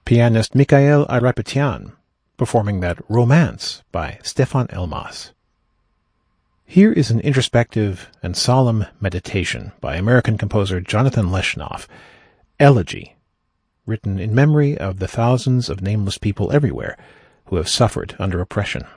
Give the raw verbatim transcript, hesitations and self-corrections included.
pianist Mikhail Ayrapetyyan, performing that Romance by Stefan Elmas. Here is an introspective and solemn meditation by American composer Jonathan Leshnoff, Elegy, written in memory of the thousands of nameless people everywhere who have suffered under oppression.